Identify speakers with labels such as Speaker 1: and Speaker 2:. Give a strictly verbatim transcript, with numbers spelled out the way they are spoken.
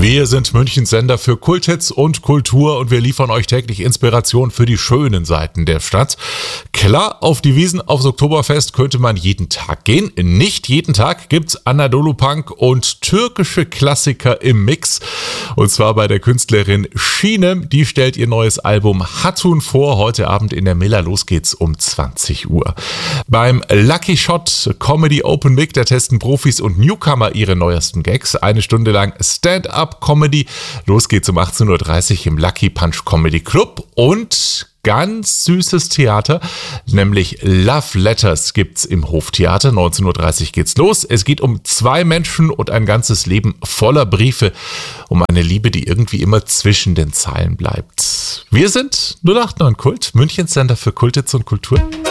Speaker 1: Wir sind Münchens Sender für Kulthits und Kultur und wir liefern euch täglich Inspiration für die schönen Seiten der Stadt. Klar, auf die Wiesn, aufs Oktoberfest könnte man jeden Tag gehen. Nicht jeden Tag gibt's Anadolu Punk und türkische Klassiker im Mix. Und zwar bei der Künstlerin Şinem. Die stellt ihr neues Album Hatun vor. Heute Abend in der Miller. Los geht's um zwanzig Uhr. Beim Lucky Shot Comedy Open Mic, da testen Profis und Newcomer ihre neuesten Gags. Eine Stunde lang Stand-Up-Comedy. Los geht's um achtzehn Uhr dreißig im Lucky Punch Comedy Club. Und ganz süßes Theater, nämlich Love Letters gibt's im Hoftheater. neunzehn Uhr dreißig geht's los. Es geht um zwei Menschen und ein ganzes Leben voller Briefe. Um eine Liebe, die irgendwie immer zwischen den Zeilen bleibt. Wir sind null acht neun Kult, Münchens Sender für Kulthits und Kultur.